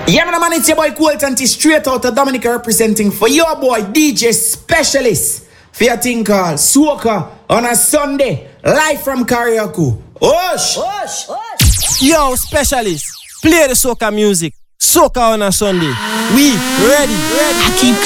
Yeah, man, it's your boy Colton T straight out of Dominica representing for your boy DJ Specialist for your thing called Soca on a Sunday, live from Karaoke. Osh! Yo, Specialist, play the soca music. Soca on a Sunday. We ready. I keep